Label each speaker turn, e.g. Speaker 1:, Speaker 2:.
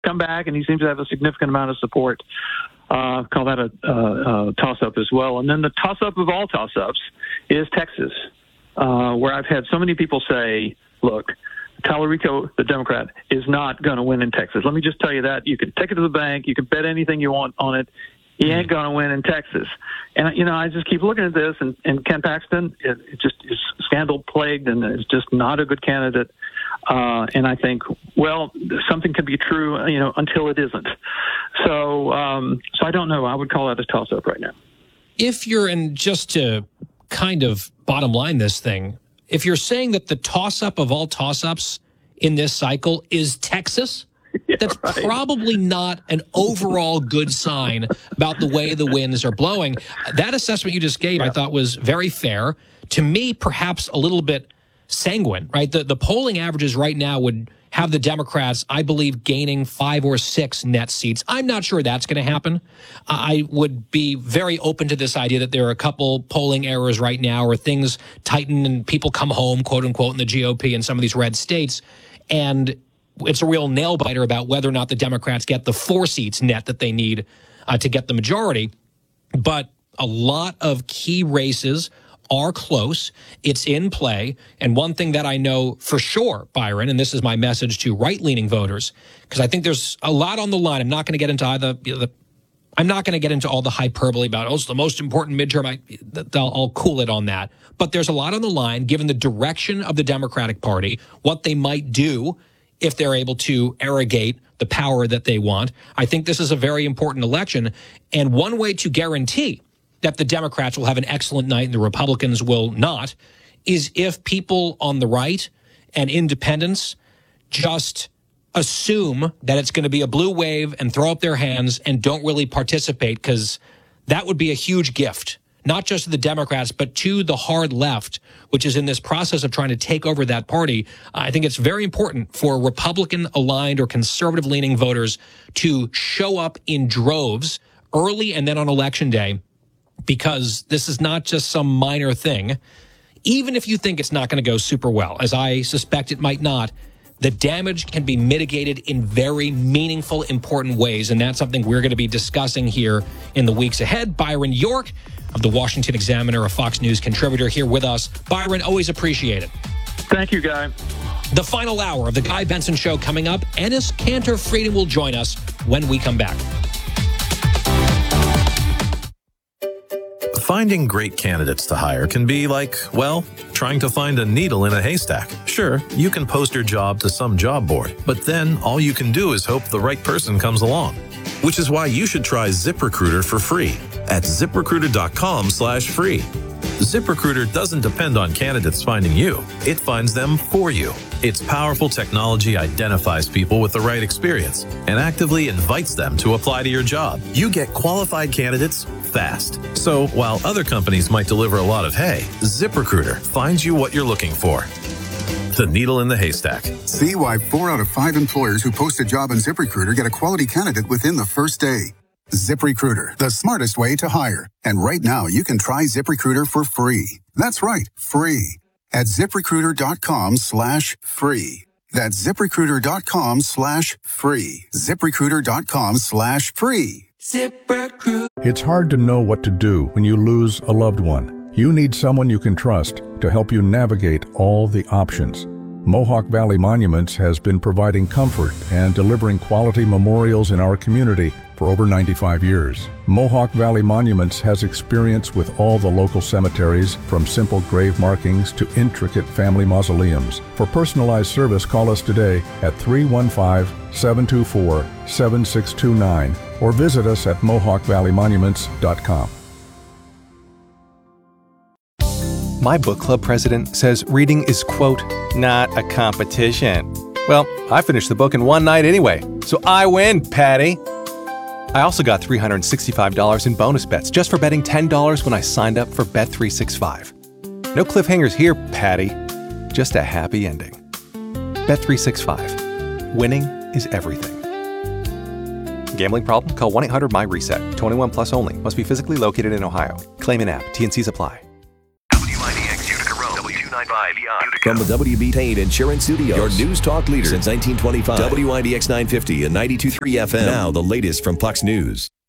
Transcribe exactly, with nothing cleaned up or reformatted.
Speaker 1: come back, and he seems to have a significant amount of support. Uh, call that a, a, a toss-up as well. And then the toss-up of all toss-ups is Texas, uh, where I've had so many people say, look, Tallarico, the Democrat, is not going to win in Texas. Let me just tell you that. You can take it to the bank. You can bet anything you want on it. He ain't going to win in Texas. And, you know, I just keep looking at this, and, and Ken Paxton, it, it just is scandal-plagued and is just not a good candidate. Uh, and I think, well, something can be true, you know, until it isn't. So, um, so I don't know. I would call that a toss-up right now.
Speaker 2: If you're, and just to kind of bottom line this thing, if you're saying that the toss-up of all toss-ups in this cycle is Texas, yeah, that's right. Probably not an overall good sign about the way the winds are blowing. That assessment you just gave, yeah. I thought was very fair. To me, perhaps a little bit sanguine, right? The, the polling averages right now would have the Democrats, I believe, gaining five or six net seats. I'm not sure that's going to happen. I would be very open to this idea that there are a couple polling errors right now or things tighten and people come home, quote unquote, in the G O P in some of these red states. And it's a real nail biter about whether or not the Democrats get the four seats net that they need uh, to get the majority. But a lot of key races are close. It's in play. And one thing that I know for sure, Byron, and this is my message to right-leaning voters, because I think there's a lot on the line. I'm not going to get into either you know, the I'm not going to get into all the hyperbole about, oh, it's the most important midterm. I, I'll, I'll cool it on that. But there's a lot on the line, given the direction of the Democratic Party, what they might do if they're able to arrogate the power that they want. I think this is a very important election. And one way to guarantee that the Democrats will have an excellent night and the Republicans will not is if people on the right and independents just assume that it's going to be a blue wave and throw up their hands and don't really participate, because that would be a huge gift, not just to the Democrats, but to the hard left, which is in this process of trying to take over that party. I think it's very important for Republican-aligned or conservative-leaning voters to show up in droves early and then on Election Day, because this is not just some minor thing. Even if you think it's not going to go super well, as I suspect it might not, the damage can be mitigated in very meaningful, important ways. And that's something we're going to be discussing here in the weeks ahead. Byron York of the Washington Examiner, a Fox News contributor, here with us. Byron, always appreciate it.
Speaker 1: Thank you, Guy.
Speaker 2: The final hour of the Guy Benson Show coming up. Enes Kanter Freedom will join us when we come back.
Speaker 3: Finding great candidates to hire can be like, well, trying to find a needle in a haystack. Sure, you can post your job to some job board, but then all you can do is hope the right person comes along. Which is why you should try ZipRecruiter for free at ZipRecruiter.com slash free. ZipRecruiter doesn't depend on candidates finding you. It finds them for you. Its powerful technology identifies people with the right experience and actively invites them to apply to your job. You get qualified candidates fast. So while other companies might deliver a lot of hay, ZipRecruiter finds you what you're looking for. The needle in the haystack.
Speaker 4: See why four out of five employers who post a job on ZipRecruiter get a quality candidate within the first day. ZipRecruiter, the smartest way to hire. And right now, you can try ZipRecruiter for free. That's right, free. At ZipRecruiter.com slash free. That's ZipRecruiter.com slash free. ZipRecruiter.com slash free.
Speaker 5: ZipRecruiter. It's hard to know what to do when you lose a loved one. You need someone you can trust to help you navigate all the options. Mohawk Valley Monuments has been providing comfort and delivering quality memorials in our community for over ninety-five years. Mohawk Valley Monuments has experience with all the local cemeteries, from simple grave markings to intricate family mausoleums. For personalized service, call us today at three one five, seven two four, seven six two nine or visit us at mohawk valley monuments dot com.
Speaker 6: My book club president says reading is, quote, not a competition. Well, I finished the book in one night anyway, so I win, Patty. I also got three hundred sixty-five dollars in bonus bets just for betting ten dollars when I signed up for Bet three sixty-five. No cliffhangers here, Patty. Just a happy ending. Bet three sixty-five. Winning is everything. Gambling problem? Call one eight hundred my reset. twenty-one plus only. Must be physically located in Ohio. Claim in app. T and C's apply.
Speaker 7: W ninety X Utica Road. W two nine by From the W B Payne Insurance Studios, your news talk leader since nineteen twenty-five. W I D X nine fifty and ninety-two point three F M. Now the latest from Fox News.